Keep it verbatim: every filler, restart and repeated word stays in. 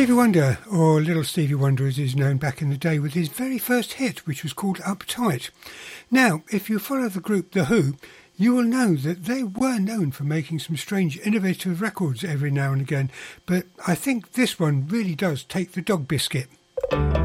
Stevie Wonder, or Little Stevie Wonder as is known back in the day, with his very first hit, which was called Uptight. Now, if you follow the group The Who, you will know that they were known for making some strange, innovative records every now and again, but I think this one really does take the dog biscuit.